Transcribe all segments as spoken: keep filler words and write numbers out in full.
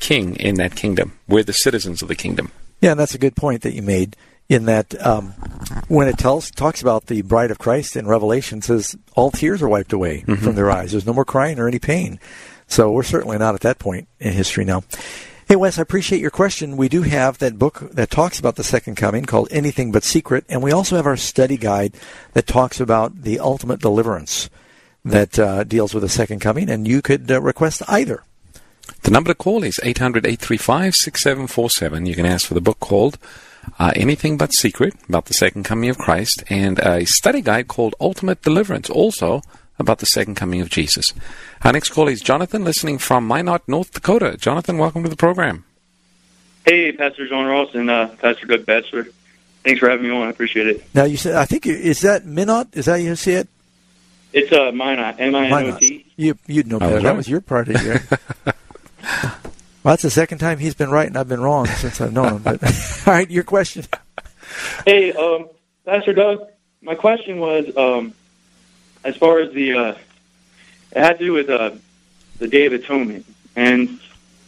king in that kingdom. We're the citizens of the kingdom. Yeah, and that's a good point that you made, in that um, when it tells talks about the bride of Christ in Revelation, it says all tears are wiped away mm-hmm. from their eyes. There's no more crying or any pain. So we're certainly not at that point in history now. Hey, Wes, I appreciate your question. We do have that book that talks about the second coming called Anything But Secret, and we also have our study guide that talks about the ultimate deliverance that uh, deals with the second coming, and you could uh, request either. The number to call is eight hundred, eight three five, six seven four seven. You can ask for the book called uh, Anything But Secret, about the second coming of Christ, and a study guide called Ultimate Deliverance, also about the second coming of Jesus. Our next call is Jonathan, listening from Minot, North Dakota. Jonathan, welcome to the program. Hey, Pastor John Ross and uh, Pastor Doug Batchelor. Thanks for having me on. I appreciate it. Now, you said, I think, is that Minot? Is that how you see it? It's uh, Minot, M I N O T. You, you'd know better. Oh, that was your part of your... Well, that's the second time he's been right and I've been wrong since I've known him. But all right, your question. Hey, um, Pastor Doug, my question was, um, as far as the, uh, it had to do with uh, the Day of Atonement. And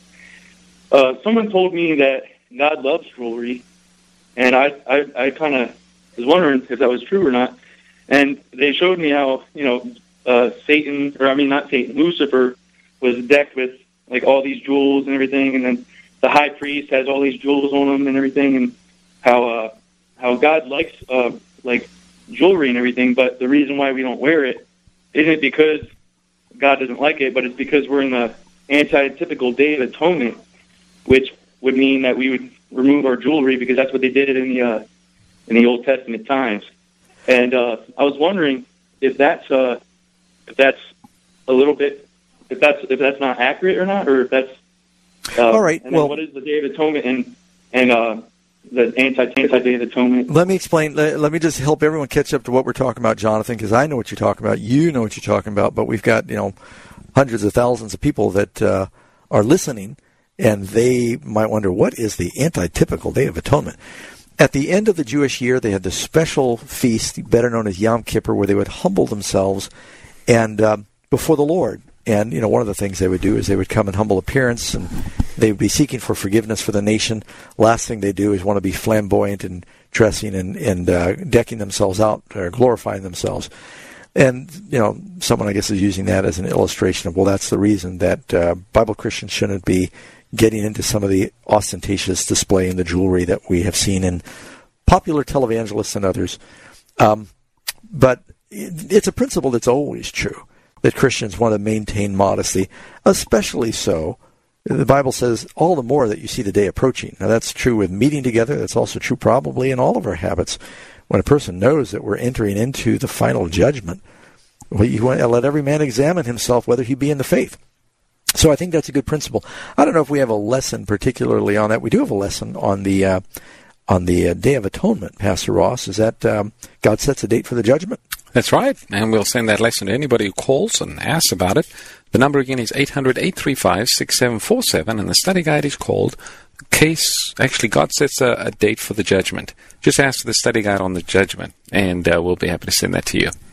uh, someone told me that God loves jewelry, and I, I, I kind of was wondering if that was true or not. And they showed me how, you know, uh, Satan, or I mean not Satan, Lucifer was decked with like all these jewels and everything, and then the high priest has all these jewels on him and everything, and how uh, how God likes uh, like jewelry and everything, but the reason why we don't wear it isn't because God doesn't like it, but it's because we're in the anti-typical Day of Atonement, which would mean that we would remove our jewelry because that's what they did in the uh, in the Old Testament times. And uh, I was wondering if that's uh, if that's a little bit. If that's if that's not accurate or not, or if that's uh, all right. And well, what is the Day of Atonement and and uh, the anti anti Day of Atonement? Let me explain. Let, let me just help everyone catch up to what we're talking about, Jonathan, because I know what you're talking about. You know what you're talking about, but we've got you know hundreds of thousands of people that uh, are listening, and they might wonder what is the anti-typical Day of Atonement. At the end of the Jewish year, they had the special feast, better known as Yom Kippur, where they would humble themselves and uh, before the Lord. And, you know, one of the things they would do is they would come in humble appearance, and they would be seeking for forgiveness for the nation. Last thing they do is want to be flamboyant and dressing and, and uh, decking themselves out or glorifying themselves. And, you know, someone, I guess, is using that as an illustration of, well, that's the reason that uh, Bible Christians shouldn't be getting into some of the ostentatious display in the jewelry that we have seen in popular televangelists and others. Um, but it's a principle that's always true, that Christians want to maintain modesty, especially so. The Bible says all the more that you see the day approaching. Now, that's true with meeting together. That's also true probably in all of our habits. When a person knows that we're entering into the final judgment, well, you want to let every man examine himself whether he be in the faith. So I think that's a good principle. I don't know if we have a lesson particularly on that. We do have a lesson on the uh, on the uh, Day of Atonement, Pastor Ross. Is that um, God sets a date for the judgment? That's right, and we'll send that lesson to anybody who calls and asks about it. The number again is eight hundred, eight three five, six seven four seven, and the study guide is called Case, actually, God sets a, a date for the judgment. Just ask for the study guide on the judgment, and uh, we'll be happy to send that to you.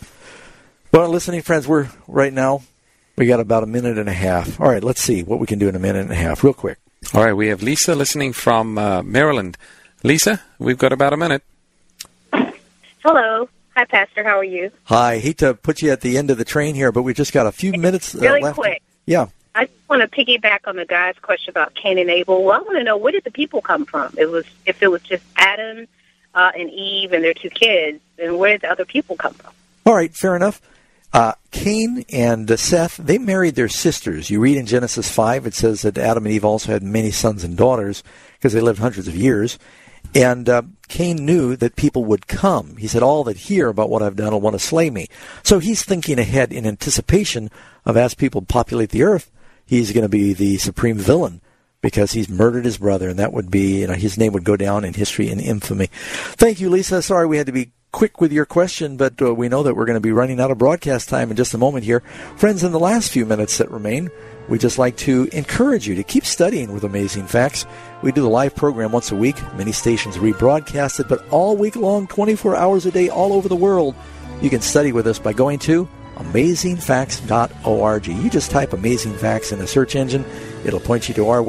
Well, listening friends, we're right now, we got about a minute and a half. All right, let's see what we can do in a minute and a half, real quick. All right, we have Lisa listening from uh, Maryland. Lisa, we've got about a minute. Hello. Hi, Pastor. How are you? Hi. I hate to put you at the end of the train here, but we just got a few minutes uh, really left. Really quick. Yeah. I just want to piggyback on the guy's question about Cain and Abel. Well, I want to know, where did the people come from? It was if it was just Adam uh, and Eve and their two kids, then where did the other people come from? All right, fair enough. Uh, Cain and uh, Seth, they married their sisters. You read in Genesis five, it says that Adam and Eve also had many sons and daughters because they lived hundreds of years. And uh, Cain knew that people would come. He said, all that hear about what I've done will want to slay me. So he's thinking ahead in anticipation of, as people populate the earth, he's going to be the supreme villain because he's murdered his brother, and that would be, you know, his name would go down in history in infamy. Thank you, Lisa. Sorry we had to be quick with your question, but uh, we know that we're going to be running out of broadcast time in just a moment here. Friends, in the last few minutes that remain, we'd just like to encourage you to keep studying with Amazing Facts. We do the live program once a week. Many stations rebroadcast it, but all week long, twenty-four hours a day, all over the world. You can study with us by going to amazing facts dot org. You just type Amazing Facts in the search engine. It'll point you to our